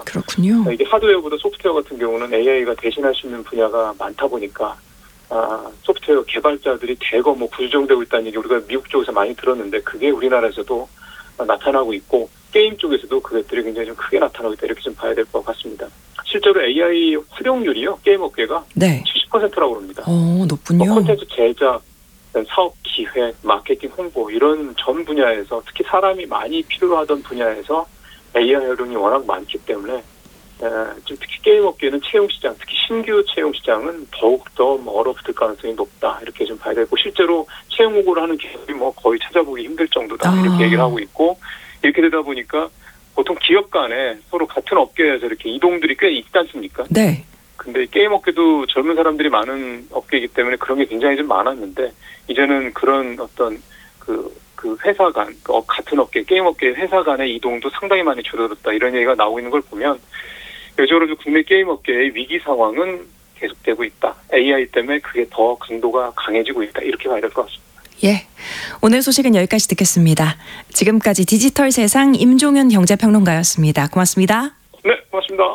그렇군요. 이게 하드웨어보다 소프트웨어 같은 경우는 AI가 대신할 수 있는 분야가 많다 보니까 소프트웨어 개발자들이 대거 구조정되고 있다는 얘기 우리가 미국 쪽에서 많이 들었는데 그게 우리나라에서도 나타나고 있고 게임 쪽에서도 그것들이 굉장히 좀 크게 나타나고 있다 이렇게 좀 봐야 될 것 같습니다. 실제로 AI 활용률이요 게임 업계가 네. 70%라고 합니다. 높군요. 콘텐츠 제작, 사업 기획, 마케팅 홍보 이런 전 분야에서 특히 사람이 많이 필요하던 분야에서 AI 활용이 워낙 많기 때문에 지금 특히 게임 업계는 채용 시장, 특히 신규 채용 시장은 더욱더 얼어붙을 가능성이 높다 이렇게 좀 봐야 되고 실제로 채용 공고를 하는 기업이 거의 찾아보기 힘들 정도다 이렇게 얘기를 하고 있고 이렇게 되다 보니까 보통 기업 간에 서로 같은 업계에서 이렇게 이동들이 꽤 있지 않습니까? 네. 근데 게임 업계도 젊은 사람들이 많은 업계이기 때문에 그런 게 굉장히 좀 많았는데 이제는 그런 어떤 그 회사 간 같은 업계 게임 업계 회사 간의 이동도 상당히 많이 줄어들었다 이런 얘기가 나오고 있는 걸 보면 여전히 국내 게임 업계의 위기 상황은 계속되고 있다. AI 때문에 그게 더 강도가 강해지고 있다. 이렇게 봐야 될 것 같습니다. 예, 오늘 소식은 여기까지 듣겠습니다. 지금까지 디지털 세상 임종윤 경제평론가였습니다. 고맙습니다. 네, 고맙습니다.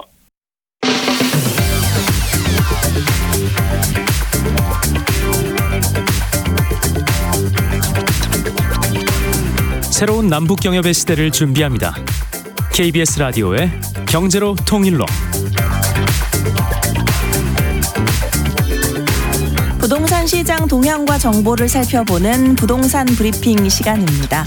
새로운 남북 경협의 시대를 준비합니다. KBS 라디오의 경제로 통일로. 부동산 시장 동향과 정보를 살펴보는 부동산 브리핑 시간입니다.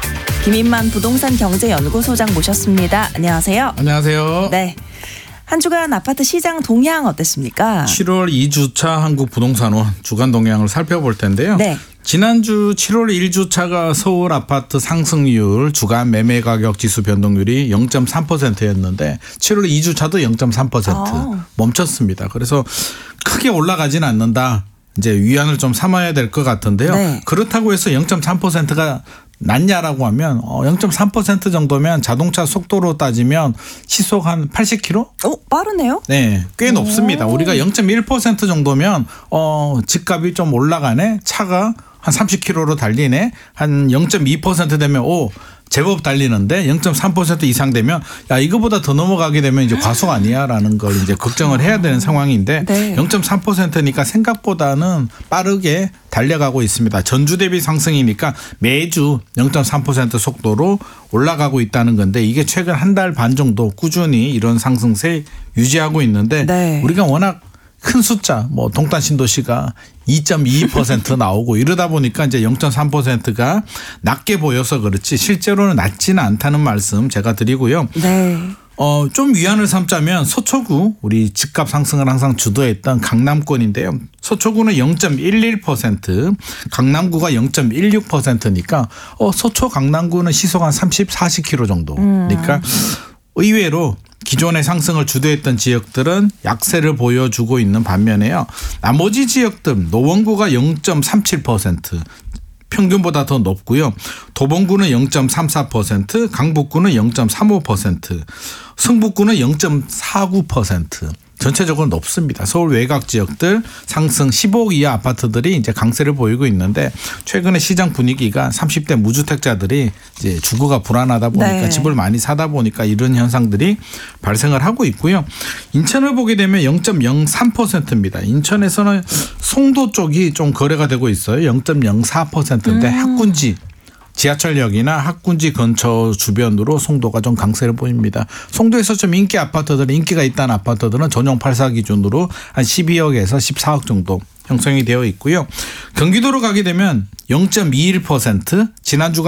김인만 부동산 경제연구소장 모셨습니다. 안녕하세요. 안녕하세요. 네. 한 주간 아파트 시장 동향 어땠습니까? 7월 2주차 한국부동산원 주간 동향을 살펴볼 텐데요. 네. 지난주 7월 1주차가 서울 아파트 상승률 주간 매매 가격 지수 변동률이 0.3%였는데 7월 2주차도 0.3% 멈췄습니다. 그래서 크게 올라가지는 않는다. 이제 위안을 좀 삼아야 될 것 같은데요. 네. 그렇다고 해서 0.3%가 낮냐라고 하면 0.3% 정도면 자동차 속도로 따지면 시속 한 80km? 빠르네요. 네, 꽤 높습니다. 우리가 0.1% 정도면 집값이 좀 올라가네. 차가 한 30km로 달리네. 한 0.2% 되면 제법 달리는데 0.3% 이상 되면 야 이거보다 더 넘어가게 되면 이제 과속 아니야라는 걸 이제 걱정을 해야 되는 상황인데 네. 0.3%니까 생각보다는 빠르게 달려가고 있습니다. 전주 대비 상승이니까 매주 0.3% 속도로 올라가고 있다는 건데 이게 최근 한 달 반 정도 꾸준히 이런 상승세 유지하고 있는데 네. 우리가 워낙 큰 숫자 동탄 신도시가 2.22% 나오고 이러다 보니까 이제 0.3%가 낮게 보여서 그렇지 실제로는 낮지는 않다는 말씀 제가 드리고요. 네. 좀 위안을 삼자면 서초구 우리 집값 상승을 항상 주도했던 강남권인데요. 서초구는 0.11%, 강남구가 0.16%니까 서초 강남구는 시속 한 30, 40km 정도. 그러니까 의외로 기존의 상승을 주도했던 지역들은 약세를 보여주고 있는 반면에요. 나머지 지역들 노원구가 0.37% 평균보다 더 높고요. 도봉구는 0.34%, 강북구는 0.35%, 성북구는 0.49%. 전체적으로 높습니다. 서울 외곽 지역들 상승 15억 이하 아파트들이 이제 강세를 보이고 있는데 최근에 시장 분위기가 30대 무주택자들이 이제 주거가 불안하다 보니까 네. 집을 많이 사다 보니까 이런 현상들이 발생을 하고 있고요. 인천을 보게 되면 0.03%입니다. 인천에서는 송도 쪽이 좀 거래가 되고 있어요. 0.04%인데 학군지 지하철역이나 학군지 근처 주변으로 송도가 좀 강세를 보입니다. 송도에서 좀 인기가 있다는 아파트들은 전용 8사 기준으로 한 12억에서 14억 정도 형성이 되어 있고요. 경기도로 가게 되면 0.21%, 지난주가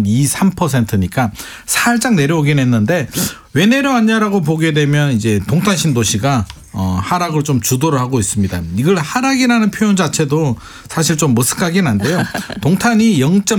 0.23%니까 살짝 내려오긴 했는데 왜 내려왔냐라고 보게 되면 이제 동탄 신도시가 하락을 좀 주도를 하고 있습니다. 이걸 하락이라는 표현 자체도 사실 좀 머쓱하긴 한데요. 동탄이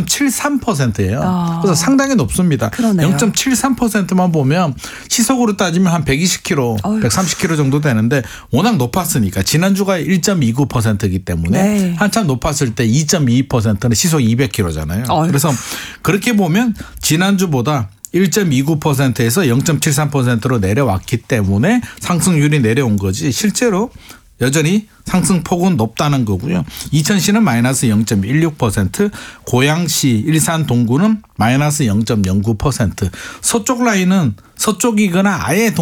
0.73%예요. 그래서 상당히 높습니다. 그러네요. 0.73%만 보면 시속으로 따지면 한 120km, 130km 정도 되는데 워낙 높았으니까 지난주가 1.29%이기 때문에 네. 한참 높았을 때 2.22%는 시속 200km잖아요. 그래서 그렇게 보면 지난주보다 1.29%에서 0.73%로 내려왔기 때문에 상승률이 내려온 거지 실제로 여전히 상승폭은 높다는 거고요. 이천시는 마이너스 0.16%, 고양시, 일산, 동구는 마이너스 0.09%. 서쪽 라인은 서쪽이거나 아예